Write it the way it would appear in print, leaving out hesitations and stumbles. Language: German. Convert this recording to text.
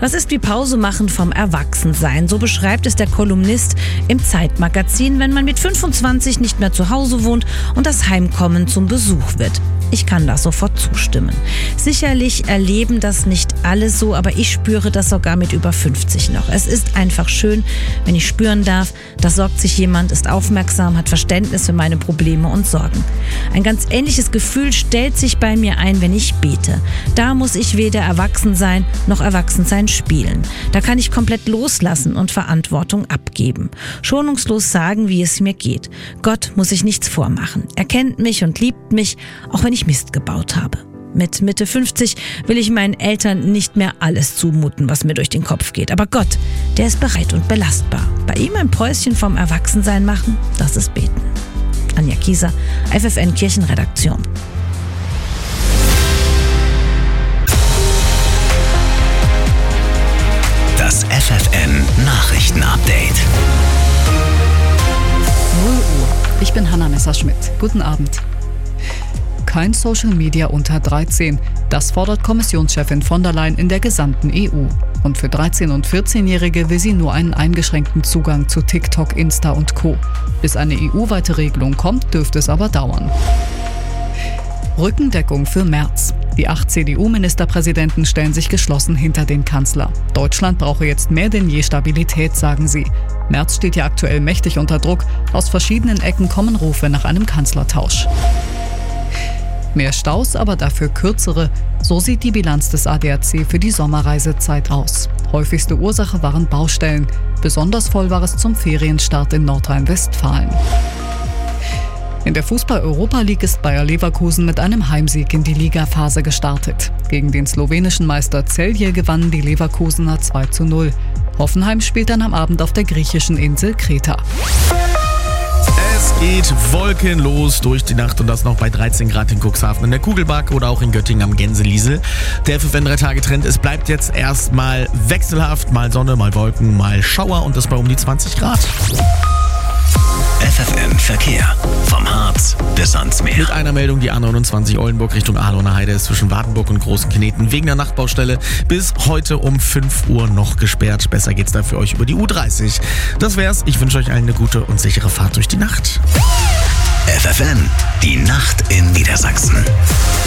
Was ist wie Pause machen vom Erwachsensein? So beschreibt es der Kolumnist im Zeitmagazin, wenn man mit 25 nicht mehr zu Hause wohnt und das Heimkommen zum Besuch wird. Ich kann da sofort zustimmen. Sicherlich erleben das nicht alle so, aber ich spüre das sogar mit über 50 noch. Es ist einfach schön, wenn ich spüren darf, da sorgt sich jemand, ist aufmerksam, hat Verständnis für meine Probleme und Sorgen. Ein ganz ähnliches Gefühl stellt sich bei mir ein, wenn ich bete. Da muss ich weder Erwachsensein noch Erwachsensein spielen. Da kann ich komplett loslassen und Verantwortung abgeben. Schonungslos sagen, wie es mir geht. Gott muss sich nichts vormachen. Er kennt mich und liebt mich, auch wenn ich Mist gebaut habe. Mit Mitte 50 will ich meinen Eltern nicht mehr alles zumuten, was mir durch den Kopf geht. Aber Gott, der ist bereit und belastbar. Bei ihm ein Päuschen vom Erwachsensein machen, das ist Beten. Anja Kieser, FFN Kirchenredaktion. Das FFN Nachrichtenupdate. 0 Uhr. Ich bin Hanna Messerschmidt. Guten Abend. Kein Social Media unter 13. Das fordert Kommissionschefin von der Leyen in der gesamten EU. Und für 13- und 14-Jährige will sie nur einen eingeschränkten Zugang zu TikTok, Insta und Co. Bis eine EU-weite Regelung kommt, dürfte es aber dauern. Rückendeckung für Merz. Die 8 CDU-Ministerpräsidenten stellen sich geschlossen hinter den Kanzler. Deutschland brauche jetzt mehr denn je Stabilität, sagen sie. Merz steht ja aktuell mächtig unter Druck. Aus verschiedenen Ecken kommen Rufe nach einem Kanzlertausch. Mehr Staus, aber dafür kürzere. So sieht die Bilanz des ADAC für die Sommerreisezeit aus. Häufigste Ursache waren Baustellen. Besonders voll war es zum Ferienstart in Nordrhein-Westfalen. In der Fußball-Europa League ist Bayer Leverkusen mit einem Heimsieg in die Ligaphase gestartet. Gegen den slowenischen Meister Celje gewannen die Leverkusener 2:0. Hoffenheim spielt dann am Abend auf der griechischen Insel Kreta. Es geht wolkenlos durch die Nacht und das noch bei 13 Grad in Cuxhaven in der Kugelbach oder auch in Göttingen am Gänseliesel. Der FFN 3-Tage-Trend, es bleibt jetzt erstmal wechselhaft, mal Sonne, mal Wolken, mal Schauer und das bei um die 20 Grad. FFN Verkehr. Vom Harz bis ans Meer. Mit einer Meldung, die A29 Oldenburg Richtung Ahlener Heide ist zwischen Wartenburg und Großenkneten wegen der Nachtbaustelle bis heute um 5 Uhr noch gesperrt. Besser geht's da für euch über die U30. Das wär's. Ich wünsche euch allen eine gute und sichere Fahrt durch die Nacht. FFN, die Nacht in Niedersachsen.